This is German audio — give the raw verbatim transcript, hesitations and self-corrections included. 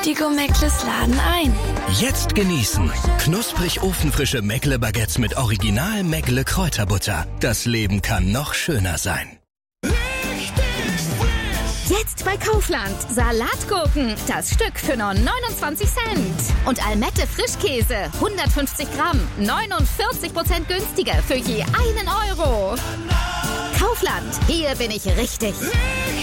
Die Gourmettles laden ein. Jetzt genießen. Knusprig ofenfrische Meckle-Baguettes mit Original Meckle Kräuterbutter. Das Leben kann noch schöner sein. Jetzt bei Kaufland. Salatgurken. Das Stück für nur neunundzwanzig Cent. Und Almette Frischkäse. hundertfünfzig Gramm. neunundvierzig Prozent günstiger für je einen Euro. Kaufland. Hier bin ich richtig.